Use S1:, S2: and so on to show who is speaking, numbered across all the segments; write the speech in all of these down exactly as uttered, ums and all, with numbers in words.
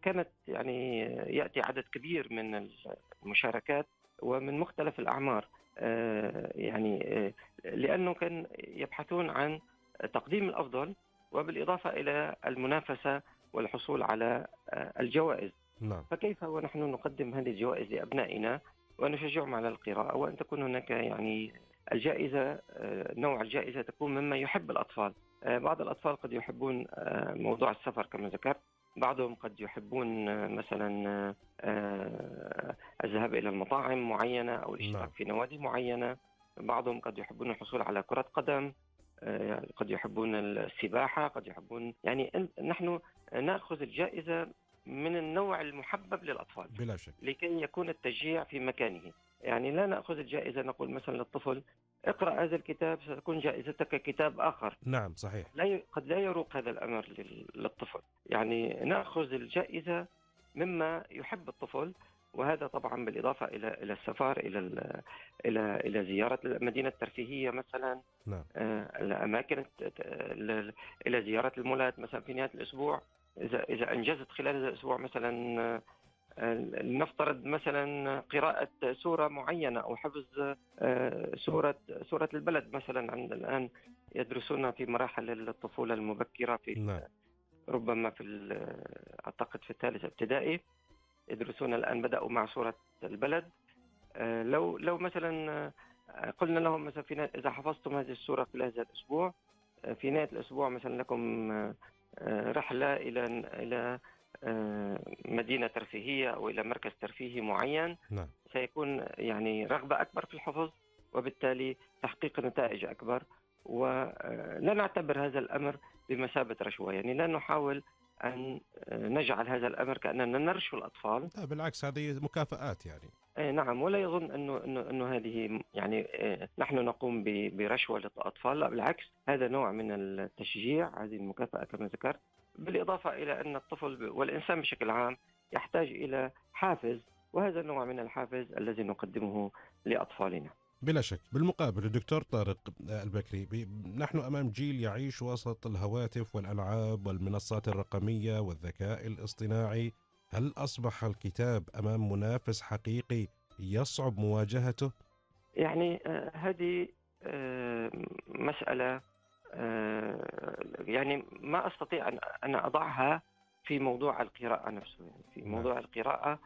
S1: كانت يعني يأتي عدد كبير من المشاركات ومن مختلف الأعمار، يعني لأنه كان يبحثون عن تقديم الأفضل وبالإضافة إلى المنافسة والحصول على الجوائز.
S2: نعم.
S1: فكيف ونحن نقدم هذه الجوائز لأبنائنا ونشجعهم على القراءة وأن تكون هناك يعني الجائزة، نوع الجائزة تكون مما يحب الأطفال. بعض الأطفال قد يحبون موضوع السفر كما ذكرت، بعضهم قد يحبون مثلا الذهاب إلى المطاعم معينة أو الاشتراك
S2: نعم.
S1: في نوادي معينة، بعضهم قد يحبون الحصول على كرة قدم، قد يحبون السباحة، قد يحبون يعني نحن نأخذ الجائزة من النوع المحبب للأطفال
S2: بلا شك.
S1: لكي يكون التشجيع في مكانه. يعني لا نأخذ الجائزة نقول مثلا للطفل اقرأ هذا الكتاب ستكون جائزتك كتاب آخر.
S2: نعم صحيح.
S1: لا ي... قد لا يروق هذا الأمر لل... للطفل. يعني نأخذ الجائزة مما يحب الطفل، وهذا طبعا بالإضافة إلى إلى السفر إلى ال... إلى إلى زيارة المدينة الترفيهية مثلا.
S2: نعم.
S1: آه الأماكن الت... إلى زيارة المولات مثلا في نهاية الأسبوع. إذا إذا أنجزت خلال هذا الأسبوع مثلا نفترض مثلا قراءة سورة معينة أو حفظ سورة سورة البلد مثلا، عند الآن يدرسون في مراحل الطفولة المبكرة في
S2: نعم.
S1: ربما في أعتقد في الثالث ابتدائي يدرسون الآن، بدأوا مع سورة البلد. لو لو مثلا قلنا لهم مثلا في إذا حفظتم هذه السورة خلال هذا الأسبوع، في نهاية الأسبوع مثلا لكم رحلة إلى إلى مدينة ترفيهية أو إلى مركز ترفيهي معين.
S2: نعم.
S1: سيكون يعني رغبة أكبر في الحفظ وبالتالي تحقيق نتائج أكبر، ولا نعتبر هذا الأمر بمثابة رشوة. يعني لا نحاول أن نجعل هذا الأمر كأننا نرشو الأطفال،
S2: لا بالعكس هذه مكافآت يعني.
S1: نعم. ولا يظن أنه أنه أنه هذه يعني نحن نقوم برشوة للأطفال، لا بالعكس هذا نوع من التشجيع، هذه المكافأة كما ذكرت، بالإضافة إلى أن الطفل والإنسان بشكل عام يحتاج إلى حافز، وهذا النوع من الحافز الذي نقدمه لأطفالنا.
S2: بلا شك. بالمقابل الدكتور طارق البكري، نحن أمام جيل يعيش وسط الهواتف والألعاب والمنصات الرقمية والذكاء الاصطناعي. هل أصبح الكتاب أمام منافس حقيقي يصعب مواجهته؟
S1: يعني آه هذه آه مسألة آه يعني ما أستطيع أن أنا أضعها في موضوع القراءة نفسه. يعني في موضوع القراءة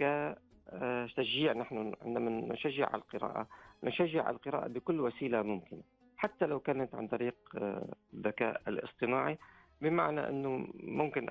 S1: كتشجيع، نحن عندما نشجع على القراءة نشجع على القراءة بكل وسيلة ممكنة، حتى لو كانت عن طريق الذكاء الاصطناعي، بمعنى أنه ممكن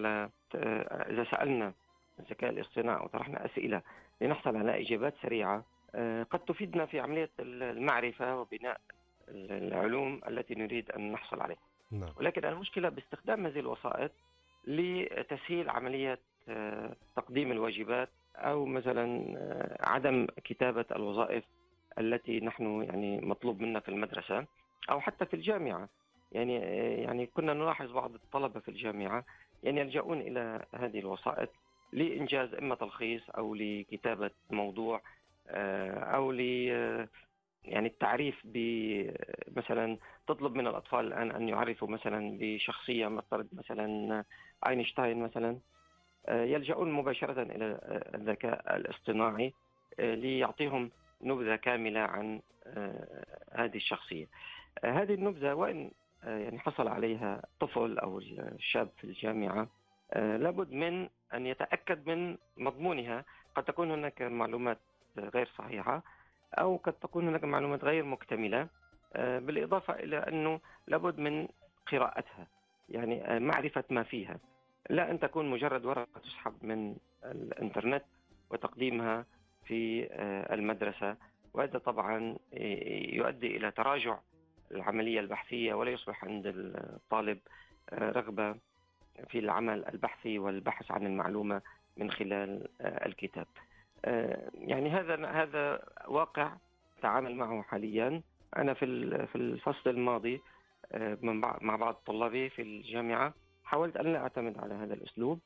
S1: إذا سألنا الذكاء الاصطناعي وطرحنا أسئلة لنحصل على إجابات سريعة قد تفيدنا في عملية المعرفة وبناء العلوم التي نريد أن نحصل عليها.
S2: نعم.
S1: ولكن المشكلة باستخدام هذه الوسائط لتسهيل عملية تقديم الواجبات، أو مثلا عدم كتابة الوظائف التي نحن يعني مطلوب منا في المدرسة أو حتى في الجامعة. يعني يعني كنا نلاحظ بعض الطلبة في الجامعة يعني يلجؤون إلى هذه الوسائط لإنجاز إما تلخيص أو لكتابة موضوع أو ل يعني التعريف ب مثلا تطلب من الأطفال الآن أن يعرفوا مثلا بشخصية، نفترض مثلا أينشتاين مثلا، يلجؤون مباشرة إلى الذكاء الاصطناعي ليعطيهم نبذة كاملة عن هذه الشخصية. هذه النبذة وإن يعني حصل عليها طفل أو الشاب في الجامعة، لابد من أن يتأكد من مضمونها. قد تكون هناك معلومات غير صحيحة أو قد تكون هناك معلومات غير مكتملة، بالإضافة إلى أنه لابد من قراءتها، يعني معرفة ما فيها، لا أن تكون مجرد ورقة تسحب من الإنترنت وتقديمها في المدرسة. وهذا طبعا يؤدي إلى تراجع العملية البحثية، ولا يصبح عند الطالب رغبة في العمل البحثي والبحث عن المعلومة من خلال الكتاب. يعني هذا هذا واقع تعامل معه حاليا. أنا في في الفصل الماضي مع بعض طلابي في الجامعة حاولت أن لا أعتمد على هذا الأسلوب.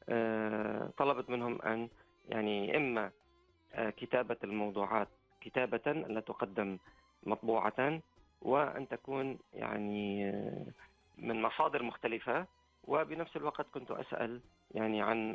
S1: طلبت منهم أن يعني إما كتابة الموضوعات كتابة لا تقدم مطبوعة، وأن تكون يعني من مصادر مختلفة، وبنفس الوقت كنت أسأل يعني عن